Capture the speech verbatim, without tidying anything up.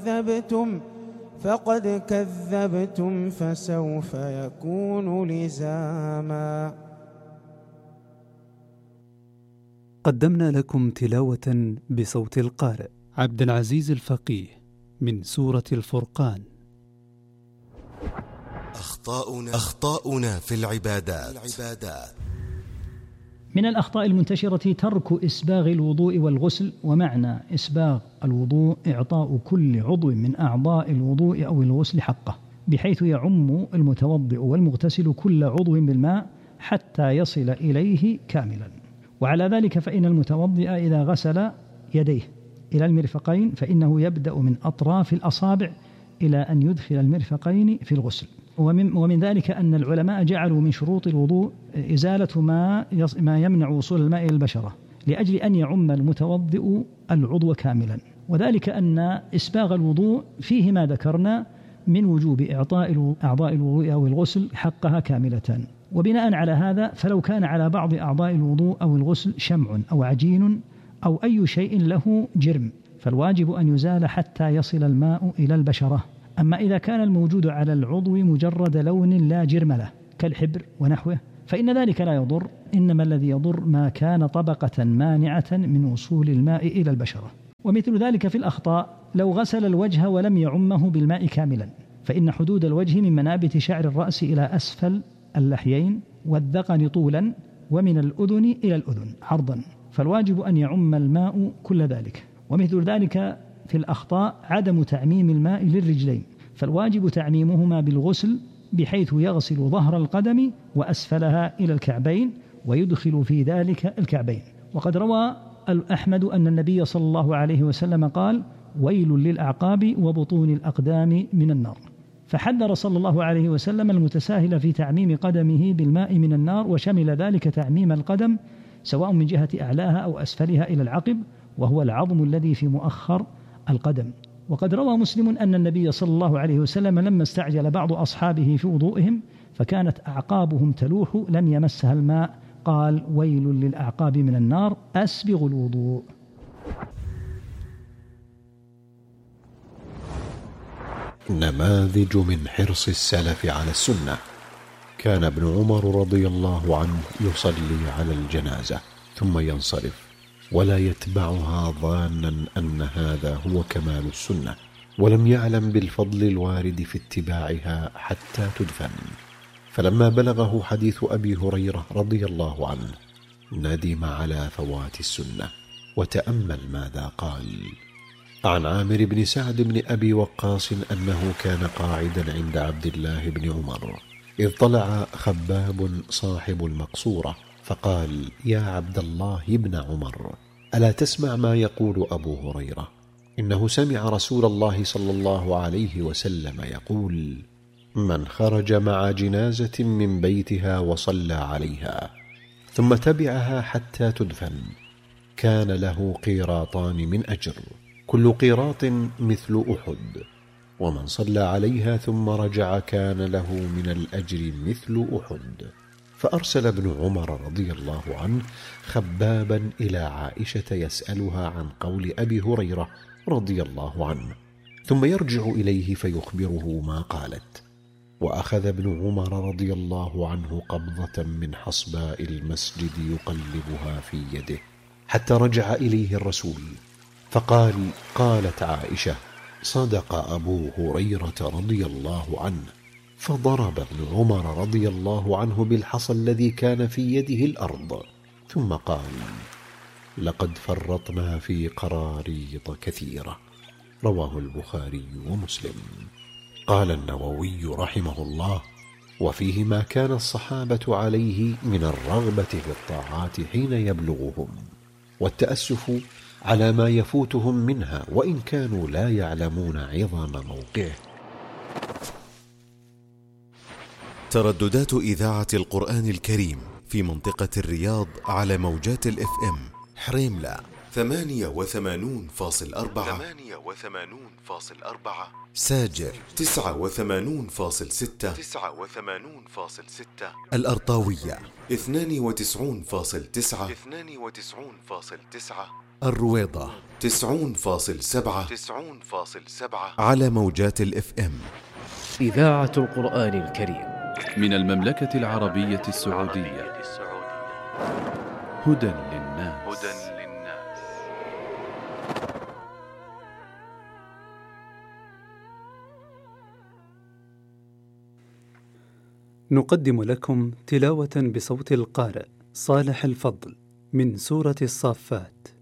كذبتم فقد كذبتم فسوف يكون لزاما. قدمنا لكم تلاوة بصوت القارئ عبد العزيز الفقيه من سورة الفرقان. أخطاؤنا, أخطاؤنا في العبادات. من الأخطاء المنتشرة ترك إسباغ الوضوء والغسل. ومعنى إسباغ الوضوء إعطاء كل عضو من أعضاء الوضوء أو الغسل حقه، بحيث يعم المتوضئ والمغتسل كل عضو بالماء حتى يصل إليه كاملا. وعلى ذلك فإن المتوضئ إذا غسل يديه إلى المرفقين فإنه يبدأ من أطراف الأصابع إلى أن يدخل المرفقين في الغسل. ومن, ومن ذلك أن العلماء جعلوا من شروط الوضوء إزالة ما, ما يمنع وصول الماء إلى البشرة، لأجل أن يعم المتوضئ العضو كاملا. وذلك أن إسباغ الوضوء فيه ما ذكرنا من وجوب إعطاء أعضاء الوضوء أو الغسل حقها كاملة. وبناء على هذا فلو كان على بعض أعضاء الوضوء أو الغسل شمع أو عجين أو أي شيء له جرم فالواجب أن يزال حتى يصل الماء إلى البشرة. أما إذا كان الموجود على العضو مجرد لون لا جرم له كالحبر ونحوه فإن ذلك لا يضر، إنما الذي يضر ما كان طبقة مانعة من وصول الماء إلى البشرة. ومثل ذلك في الأخطاء لو غسل الوجه ولم يعمه بالماء كاملا، فإن حدود الوجه من منابت شعر الرأس إلى أسفل اللحيين والذقن طولا ومن الأذن إلى الأذن عرضا، فالواجب أن يعم الماء كل ذلك. ومثل ذلك في الأخطاء عدم تعميم الماء للرجلين، فالواجب تعميمهما بالغسل بحيث يغسل ظهر القدم وأسفلها إلى الكعبين ويدخل في ذلك الكعبين. وقد روى أحمد أن النبي صلى الله عليه وسلم قال: ويل للأعقاب وبطون الأقدام من النار. فحذر صلى الله عليه وسلم المتساهل في تعميم قدمه بالماء من النار، وشمل ذلك تعميم القدم سواء من جهة أعلاها أو أسفلها إلى العقب، وهو العظم الذي في مؤخر القدم. وقد روى مسلم أن النبي صلى الله عليه وسلم لما استعجل بعض أصحابه في وضوئهم فكانت أعقابهم تلوح لم يمسها الماء قال: ويل للأعقاب من النار أسبغ الوضوء. نماذج من حرص السلف على السنة. كان ابن عمر رضي الله عنه يصلي على الجنازة ثم ينصرف ولا يتبعها ظانا أن هذا هو كمال السنة، ولم يعلم بالفضل الوارد في اتباعها حتى تدفن. فلما بلغه حديث أبي هريرة رضي الله عنه ندم على فوات السنة، وتأمل ماذا قال. عن عامر بن سعد بن أبي وقاص أنه كان قاعدا عند عبد الله بن عمر إذ طلع خباب صاحب المقصورة فقال: يا عبد الله بن عمر، ألا تسمع ما يقول أبو هريرة؟ إنه سمع رسول الله صلى الله عليه وسلم يقول: من خرج مع جنازة من بيتها وصلى عليها ثم تبعها حتى تدفن كان له قيراطان من أجر، كل قيراط مثل أحد، ومن صلى عليها ثم رجع كان له من الأجر مثل أحد. فأرسل ابن عمر رضي الله عنه خبابا إلى عائشة يسألها عن قول أبي هريرة رضي الله عنه، ثم يرجع إليه فيخبره ما قالت. وأخذ ابن عمر رضي الله عنه قبضة من حصباء المسجد يقلبها في يده حتى رجع إليه الرسول فقال: قالت عائشة: صدق أبو هريرة رضي الله عنه. فضرب ابن عمر رضي الله عنه بالحصى الذي كان في يده الأرض، ثم قال: لقد فرطنا في قراريط كثيرة. رواه البخاري ومسلم. قال النووي رحمه الله: وفيه ما كان الصحابة عليه من الرغبة في الطاعات حين يبلغهم، والتأسف على ما يفوتهم منها وإن كانوا لا يعلمون عظم موقعه. ترددات إذاعة القرآن الكريم في منطقة الرياض على موجات الاف ام حريملة ثمانية وثمانون فاصل أربعة، ثمانية وثمانون فاصل أربعة، ساجر تسعة وثمانون فاصل ستة، تسعة وثمانون فاصل ستة، الأرطاوية اثنان وتسعون فاصل تسعة، اثنان وتسعون فاصل تسعة، الرويضة تسعون فاصل سبعة تسعون فاصل سبعة على موجات الاف ام. إذاعة القرآن الكريم من المملكة العربية السعودية. هدى للناس. نقدم لكم تلاوة بصوت القارئ صالح الفضل من سورة الصافات.